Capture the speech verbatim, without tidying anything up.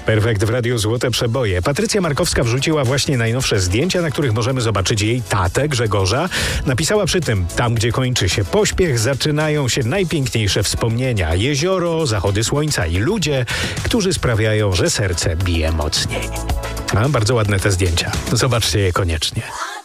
Perfekt w Radiu Złote Przeboje. Patrycja Markowska wrzuciła właśnie najnowsze zdjęcia, na których możemy zobaczyć jej tatę Grzegorza. Napisała przy tym: tam, gdzie kończy się pośpiech, zaczynają się najpiękniejsze wspomnienia. Jezioro, zachody słońca i ludzie, którzy sprawiają, że serce bije mocniej. A, bardzo ładne te zdjęcia. Zobaczcie je koniecznie.